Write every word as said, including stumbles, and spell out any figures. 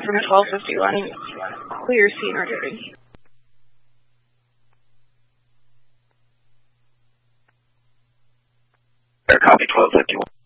from twelve fifty-one. Clear scene recording. Air copy twelve fifty-one.